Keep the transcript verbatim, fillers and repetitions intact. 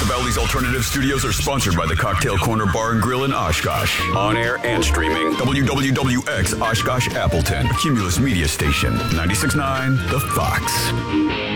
The Bally's Alternative Studios are sponsored by the Cocktail Corner Bar and Grill in Oshkosh. On air and streaming. W W W X Oshkosh Appleton. Cumulus Media Station. ninety-six point nine The Fox.